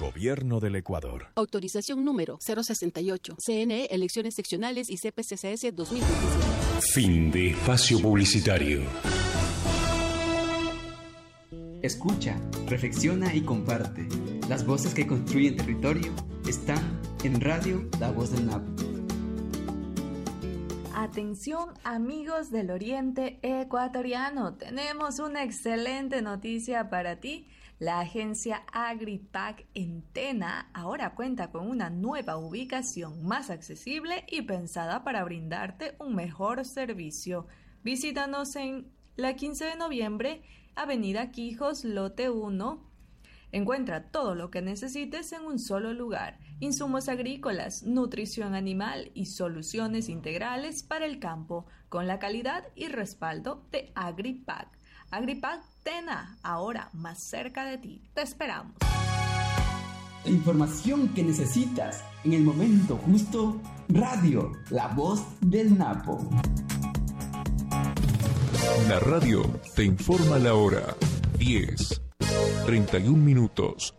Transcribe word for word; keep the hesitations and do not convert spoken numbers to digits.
Gobierno del Ecuador. Autorización número cero sesenta y ocho. C N E, Elecciones Seccionales y C P C C S dos mil veintisiete. Fin de espacio publicitario. Escucha, reflexiona y comparte. Las voces que construyen territorio están en Radio La Voz del Napo. Atención amigos del Oriente Ecuatoriano, tenemos una excelente noticia para ti. La agencia Agripac en Tena ahora cuenta con una nueva ubicación más accesible y pensada para brindarte un mejor servicio. Visítanos en la quince de noviembre, Avenida Quijos, lote uno. Encuentra todo lo que necesites en un solo lugar: insumos agrícolas, nutrición animal y soluciones integrales para el campo, con la calidad y respaldo de Agripac. Agripac Tena, ahora más cerca de ti. Te esperamos. La información que necesitas en el momento justo. Radio La Voz del Napo. La radio te informa la hora. diez, treinta y un minutos.